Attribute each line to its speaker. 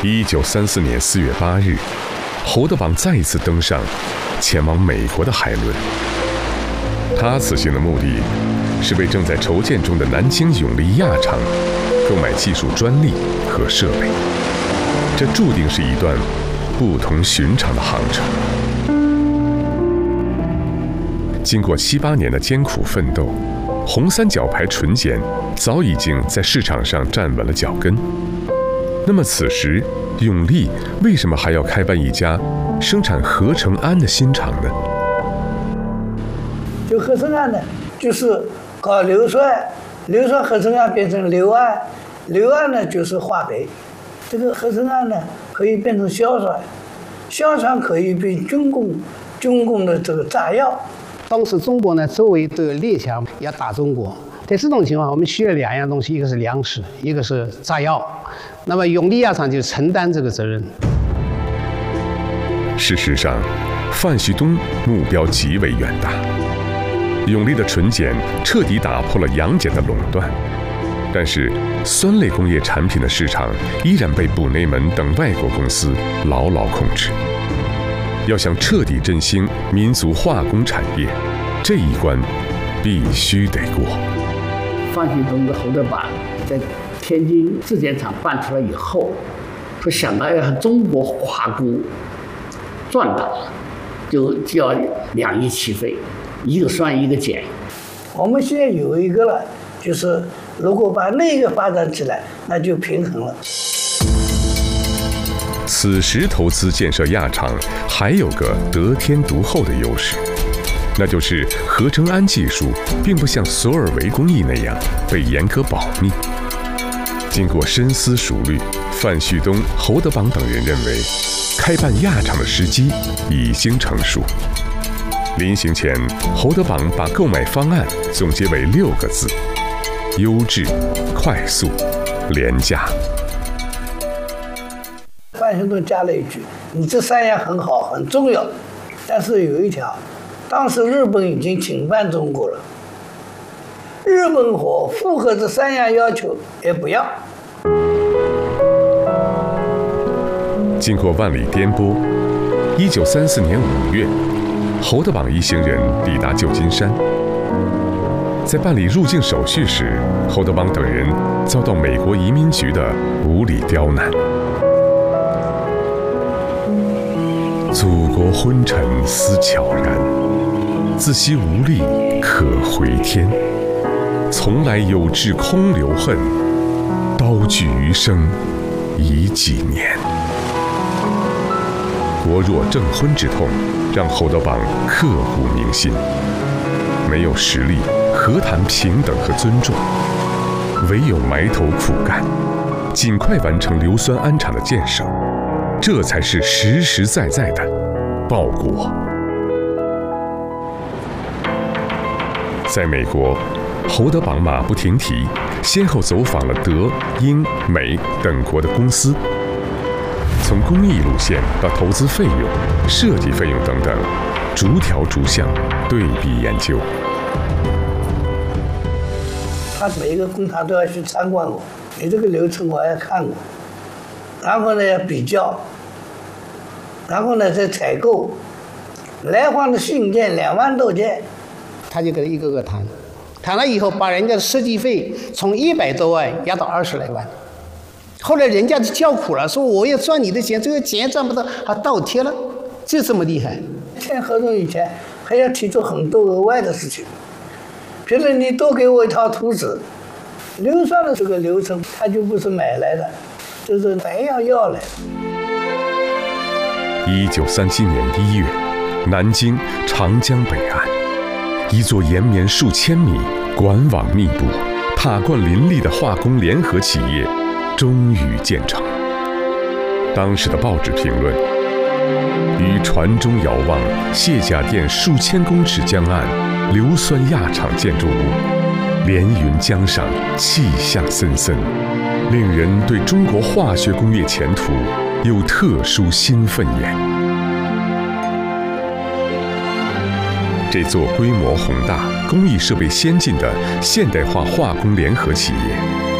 Speaker 1: 1934年4月8日，侯德榜再一次登上前往美国的海轮。他此行的目的是为正在筹建中的南京永利亚厂购买技术专利和设备，这注定是一段不同寻常的航程。经过7、8年的艰苦奋斗，红三角牌纯碱早已经在市场上站稳了脚跟。那么此时，永利为什么还要开办一家生产合成氨的新厂呢？
Speaker 2: 就合成氨呢，就是搞硫酸，硫酸合成氨变成硫胺，硫胺呢就是化肥，这个合成氨呢可以变成硝酸，硝酸可以被军工的这个炸药。
Speaker 3: 当时中国呢周围都有列强要打中国，在这种情况，我们需要2样东西，一个是粮食，一个是炸药。那么永利亚厂就承担这个责任。
Speaker 1: 事实上，范旭东目标极为远大。永利的纯碱彻底打破了洋碱的垄断，但是酸类工业产品的市场依然被卜内门等外国公司牢牢控制。要想彻底振兴民族化工产业，这一关必须得过。
Speaker 4: 范旭东的侯德榜在天津制碱厂办出来以后，说想到要让中国化工壮大，就要2翼齐飞，一个酸一个碱。
Speaker 2: 我们现在有一个了，就是如果把那个发展起来，那就平衡了。
Speaker 1: 此时投资建设亚厂还有个得天独厚的优势，那就是合成氨技术并不像索尔维工艺那样被严格保密。经过深思熟虑，范旭东、侯德榜等人认为，开办亚厂的时机已经成熟。临行前，侯德榜把购买方案总结为6个字：优质、快速、廉价。
Speaker 2: 范旭东加了一句：“你这3样很好，很重要，但是有一条，当时日本已经侵犯中国了，日本货符合这3样要求也不要。”
Speaker 1: 经过万里颠簸，1934年5月，侯德榜一行人抵达旧金山。在办理入境手续时，侯德榜等人遭到美国移民局的无理刁难。祖国昏沉思悄然，自惜无力可回天。从来有志空留恨，刀具余生已几年。国若证婚之痛，让侯德榜刻骨铭心。没有实力，何谈平等和尊重？唯有埋头苦干，尽快完成硫酸氨厂的建设，这才是实实在在的报国。在美国，侯德榜马不停蹄，先后走访了德、英、美等国的公司，从工艺路线到投资费用、设计费用等等，逐条逐项对比研究。
Speaker 2: 他每一个工厂都要去参观过，你这个流程我也看过，然后呢要比较，然后呢再采购，来往的信件2万多件，
Speaker 3: 他就跟一个个谈了以后，把人家的设计费从100多万压到20来万。后来人家就叫苦了，说我要赚你的钱，这个钱赚不到，还倒贴了，就这么厉害。
Speaker 2: 签合同以前还要提出很多额外的事情，比如你多给我一套图纸，硫酸的这个流程它就不是买来的，就是白要来的。
Speaker 1: 1937年1月，南京长江北岸，一座延绵数千米、管网密布、塔冠林立的化工联合企业终于建成。当时的报纸评论：于船中遥望卸甲店数千公尺江岸硫酸亚厂建筑物，连云江上，气象森森，令人对中国化学工业前途有特殊兴奋眼。这座规模宏大、工艺设备先进的现代化化工联合企业，